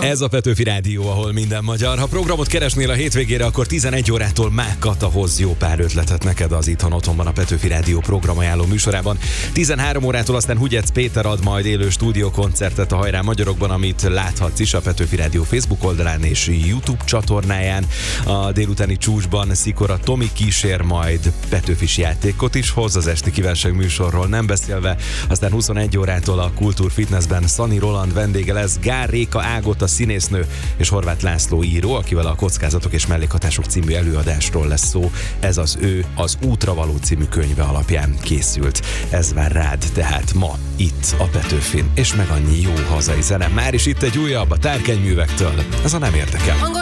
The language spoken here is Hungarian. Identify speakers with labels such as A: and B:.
A: Ez a Petőfi Rádió, ahol minden magyar. Ha programot keresnél a hétvégére, akkor 11 órától Mák Kata hoz jó pár ötletet neked az Itthon Otthonban a Petőfi Rádió programajánló műsorában. 13 órától aztán Hugyec Péter ad majd élő stúdiókoncertet a Hajrá Magyarokban, amit láthatsz is a Petőfi Rádió Facebook oldalán és YouTube csatornáján. A délutáni csúcsban Szikora Tomi kísér majd Petőfis játékot is hoz, az esti kívánság műsorról nem beszélve. Aztán 21 órától a Kultúr Fitnessben Szani Roland vendége lesz, Gár Réka Ágota színésznő és Horváth László író, akivel a Kockázatok és mellékhatások című előadásról lesz szó. Ez az ő az Útra való című könyve alapján készült. Ez vár rád tehát ma itt a Petőfin, és meg annyi jó hazai zene. Már is itt egy újabb a Tárkányművektől. Ez a Nem érdekel.